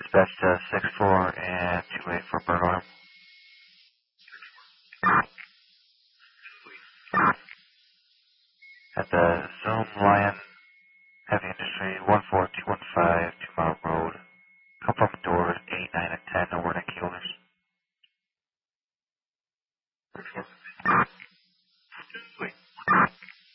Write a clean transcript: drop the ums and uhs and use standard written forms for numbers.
Dispatch to 6-4 and 2-8 for burn alarm. At the Zoom Lion Heavy Industry 14215 2 Mile Road. Come from doors 8, 9, and 10. No warning key holders.